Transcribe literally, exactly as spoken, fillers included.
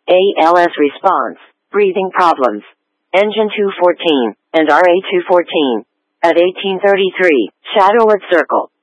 A L S response, breathing problems. Engine two fourteen, and R A two fourteen. At eighteen thirty-three, Shadowwood Circle.